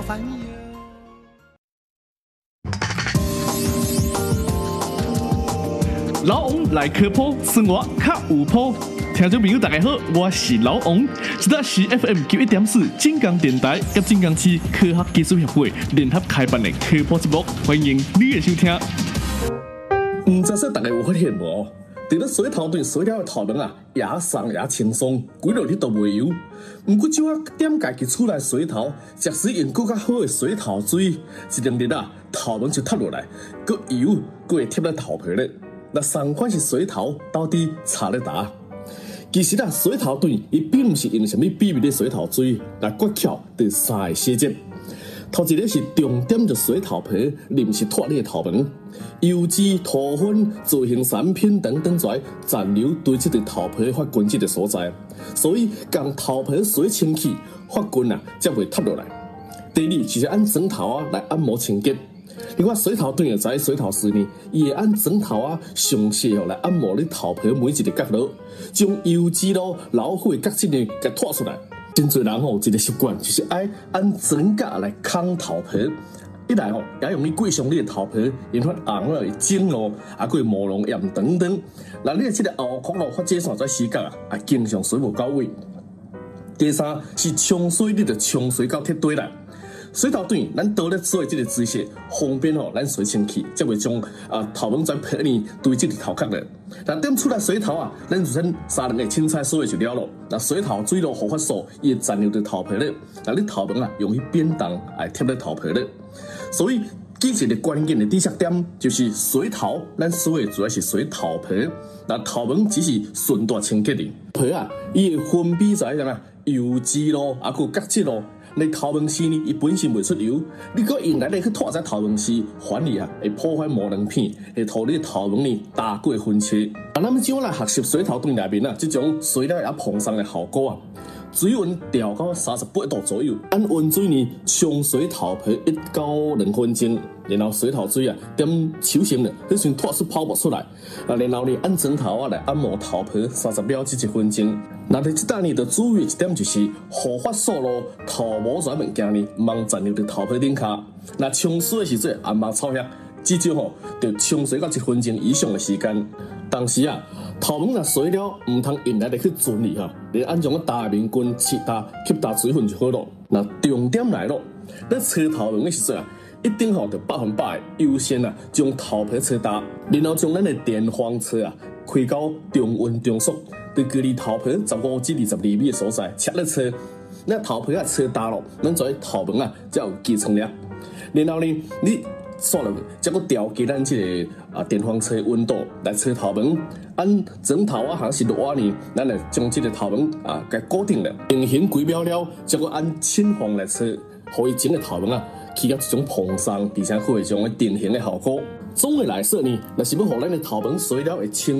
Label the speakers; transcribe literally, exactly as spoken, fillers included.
Speaker 1: 烦忧。
Speaker 2: 老王来科普，生活较有谱。听众朋友大家好，我是老王，这里是 F M 九一点四金港电台及金港市科学技术协会联合开办的科普节目，欢迎你的收听。
Speaker 3: 唔知说大家有发现无？除了水头对水疗的头毛啊，也松也轻松，规落日都袂油。不过就啊点家己厝内水头，食水用更较好的水头水，一两日啊头毛就塌落来，佮油佮会贴在头皮咧。那三款是水头到底差咧打？其实啊，水头水伊并不是用什么秘密的水头水，那诀窍就三个细节。头一个是重点就水头皮，而不是脱你的头毛。油脂、涂粉、造型产品等等在残留堆积在头皮发根这个所在，所以将头皮水清气，发根啊才会塌落来。第二就是按枕头啊来按摩清洁。另外水头对就知水头水呢，伊会按枕头啊详细哦来按摩你头皮每一个角落，将油脂咯、老废角质呢给拖出来。真侪人吼有一个习惯，就是爱按枕甲来扛头皮。一来吼，也容易过伤你的头皮，引发红了、肿咯，啊，佮毛囊炎等等。那你的这个后壳咯，或者上在死角啊，啊，经常水无到位。第三是冲水，你着冲水到铁底来。水头短，咱倒咧做的这个姿势，方便吼咱水清气，才袂将啊头毛在皮里堆积伫头壳咧。那点出来水头啊，咱就先三两个青菜水就了咯。那水头水咯，护发素伊会残留伫头皮咧，那你头毛啊容易变动，哎贴在头皮咧。所以，记一个关键的知识点就是水头，咱说的主要是水头皮。那头毛只是顺带清洁的皮啊，伊会分泌在啥啊油脂咯，啊，佮角质咯。你头毛丝呢，伊本身袂出油，你佮用来咧去拖在头毛丝，反而啊会破坏毛囊片，会拖你头毛呢大过分切。啊，那么怎样来学习水头对内面啊，这种水疗也膨胀的效果啊？水温调到三十八度左右，按温水呢冲水头皮一到两分钟，然后水头水啊点手心呢，迄时脱出泡沫出来，啊，然后呢按枕头啊来按摩头皮三十秒至一分钟。那你这单呢，要注意一点就是护发素咯、头毛这物件呢，唔通残留伫头皮顶下。那冲水的时阵，也莫操遐，至少吼要冲水到一分钟以上的时间。但是啊，头毛若水了，唔通用来嚟去准理哈，你按种个大面棍切打吸打水分就好咯。那重点来咯，你吹头毛的时阵啊，一定吼就百分百优先啊，将头皮吹打，然后将咱的电风吹啊开到中温中速，对距离头皮十五至二十厘米的所在，切咧吹，那头皮啊吹打咯，咱在头毛啊才有基层了。然后呢，你刷落去，再个调节咱这个啊电风吹温度来吹头毛，按枕头啊，还是热瓦呢，咱来将这个头毛啊给固定了，定型几秒了，再个按清风来吹，互伊整个头毛啊起到一种膨胀，而且会有一种定型的效果。总的来说呢，若是要互咱的头毛水了会清。